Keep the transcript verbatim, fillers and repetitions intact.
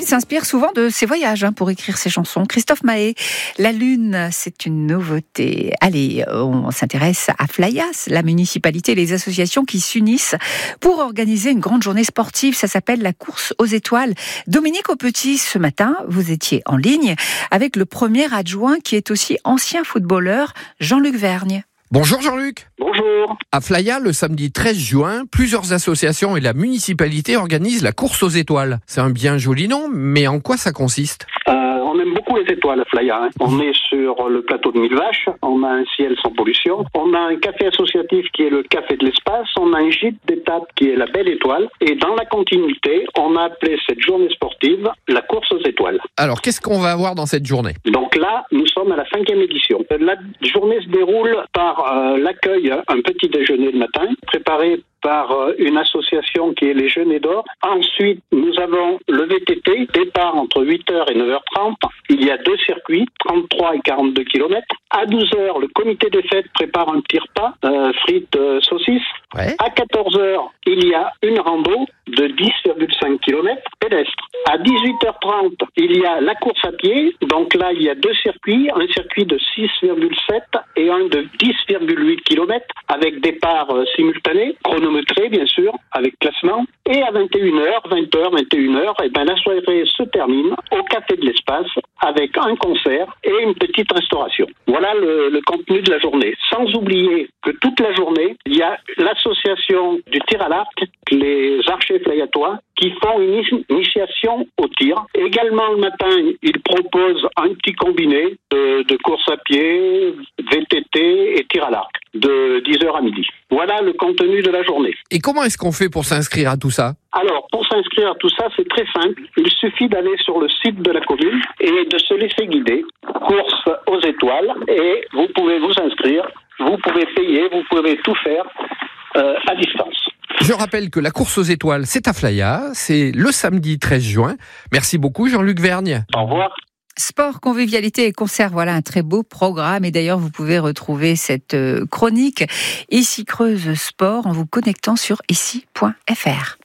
s'inspire souvent de ses voyages hein, pour écrire ses chansons. Christophe Mahé, La Lune, c'est une nouveauté. Allez, on s'intéresse à Flyas, la municipalité et les associations qui s'unissent pour organiser une grande journée sportive. Ça s'appelle la course aux étoiles. Dominique Aupetit, ce matin, vous étiez en ligne avec le premier adjoint qui est aussi ancien footballeur, Jean-Luc Vergne. Bonjour Jean-Luc. Bonjour. À Flaya, le samedi treize juin, plusieurs associations et la municipalité organisent la course aux étoiles. C'est un bien joli nom, mais en quoi ça consiste ? euh, On aime beaucoup les étoiles à Flaya. Hein. On est sur le plateau de Mille Vaches, on a un ciel sans pollution, on a un café associatif qui est le Café de l'Espace, on a un gîte d'étape qui est la Belle Étoile, et dans la continuité, on a appelé cette journée sportive la course aux étoiles. Alors, qu'est-ce qu'on va avoir dans cette journée ? Donc là, nous sommes à la cinquième édition. La journée se déroule par euh, l'accueil, un petit déjeuner le matin, préparé par une association qui est les Jeûnés d'Or. Ensuite, nous avons le V T T, départ entre huit heures et neuf heures trente. Il y a deux circuits, trente-trois et quarante-deux kilomètres. À douze heures, le comité des fêtes prépare un petit repas, euh, frites, euh, saucisses. Ouais. À quatorze heures, il y a une rando de dix virgule cinq kilomètres pédestre. À dix-huit heures trente, il y a la course à pied. Donc là, il y a deux circuits, un circuit de six virgule sept et un de dix virgule huit kilomètres avec départ euh, simultané, chronométré bien sûr, avec classement. Et à vingt et une heures, vingt heures, vingt et une heures, et ben la soirée se termine au Café de l'Espace avec un concert et une petite restauration. Voilà le, le contenu de la journée. Sans oublier que toute la journée, il y a l'association du tir à l'arc, les archers flyatois, qui font une initiation au tir. Également le matin, ils proposent un petit combiné de, de course à pied, V T T et tir à l'arc, de dix heures à midi. Voilà le contenu de la journée. Et comment est-ce qu'on fait pour s'inscrire à tout ça ? Alors, pour s'inscrire à tout ça, c'est très simple. Il suffit d'aller sur le site de la commune et de se laisser guider. Course aux étoiles. Et vous pouvez vous inscrire, vous pouvez payer, vous pouvez tout faire euh, à distance. Je rappelle que la course aux étoiles, c'est à Flaya, c'est le samedi treize juin. Merci beaucoup Jean-Luc Vergne. Au revoir. Sport, convivialité et concert, voilà un très beau programme. Et d'ailleurs, vous pouvez retrouver cette chronique Ici Creuse Sport en vous connectant sur ici point f r.